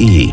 www.j-radio.de.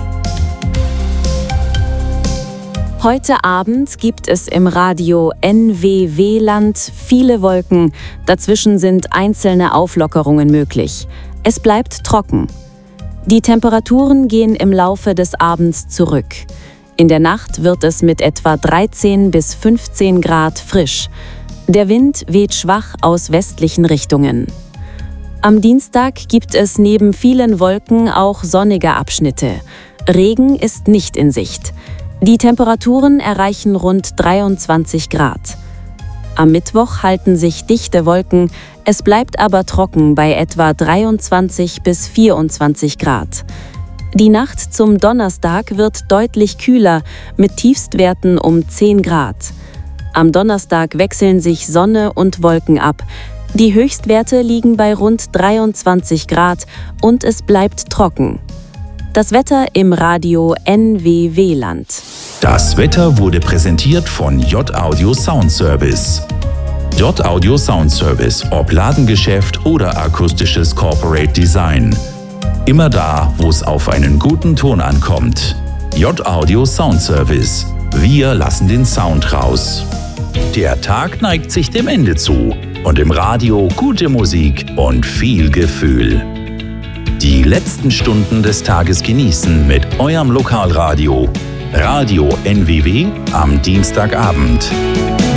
Heute Abend gibt es im Radio NWW-Land viele Wolken. Dazwischen sind einzelne Auflockerungen möglich. Es bleibt trocken. Die Temperaturen gehen im Laufe des Abends zurück. In der Nacht wird es mit etwa 13 bis 15 Grad frisch. Der Wind weht schwach aus westlichen Richtungen. Am Dienstag gibt es neben vielen Wolken auch sonnige Abschnitte. Regen ist nicht in Sicht. Die Temperaturen erreichen rund 23 Grad. Am Mittwoch halten sich dichte Wolken, es bleibt aber trocken bei etwa 23 bis 24 Grad. Die Nacht zum Donnerstag wird deutlich kühler, mit Tiefstwerten um 10 Grad. Am Donnerstag wechseln sich Sonne und Wolken ab. Die Höchstwerte liegen bei rund 23 Grad und es bleibt trocken. Das Wetter im Radio NWW-Land. Das Wetter wurde präsentiert von J-Audio Sound Service. J-Audio Sound Service, ob Ladengeschäft oder akustisches Corporate Design. Immer da, wo es auf einen guten Ton ankommt. J-Audio Sound Service. Wir lassen den Sound raus. Der Tag neigt sich dem Ende zu und im Radio gute Musik und viel Gefühl. Die letzten Stunden des Tages genießen mit eurem Lokalradio. Radio NWW am Dienstagabend.